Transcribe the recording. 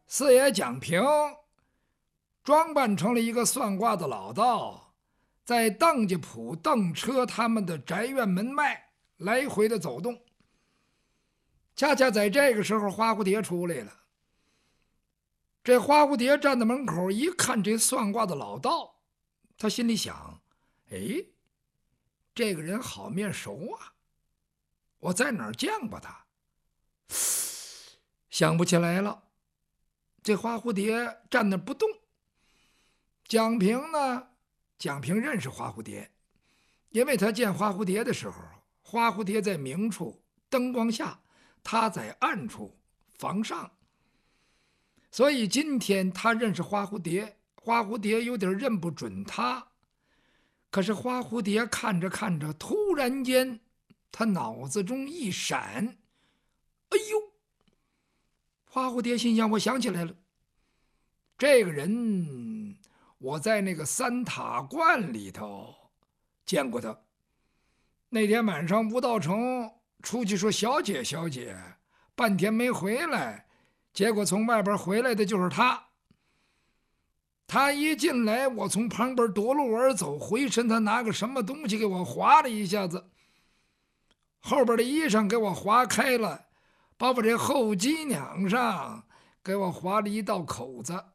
四爷蒋平装扮成了一个算卦的老道，在邓家铺、邓车他们的宅院门外来回的走动。恰恰在这个时候，花蝴蝶出来了。这花蝴蝶站在门口一看这算卦的老道，他心里想：哎，这个人好面熟啊，我在哪儿见过他？想不起来了。这花蝴蝶站那不动。蒋平呢？蒋平认识花蝴蝶，因为他见花蝴蝶的时候，花蝴蝶在明处灯光下，他在暗处房上，所以今天他认识花蝴蝶，花蝴蝶有点认不准他。可是花蝴蝶看着看着，突然间，他脑子中一闪，哎呦！花蝴蝶心想：我想起来了，这个人我在那个三塔观里头见过他。那天晚上吴道成出去说小姐小姐，半天没回来，结果从外边回来的就是他。他一进来，我从旁边夺路而走，回身他拿个什么东西给我划了一下子，后边的衣裳给我划开了，把我这后脊梁上给我划了一道口子。